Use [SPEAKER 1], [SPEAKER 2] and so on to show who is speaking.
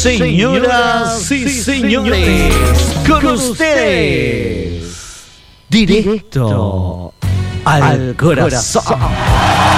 [SPEAKER 1] Señoras y señores, con ustedes, directo al corazón.